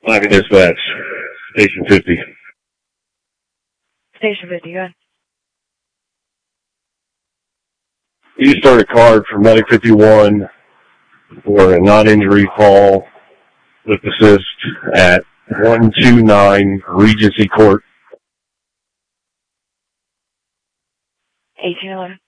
Miami Dispatch, Station 50. Station 50, go ahead. You start a card for Medic 51 for a non-injury fall with assist at 129 Regency Court. 1811.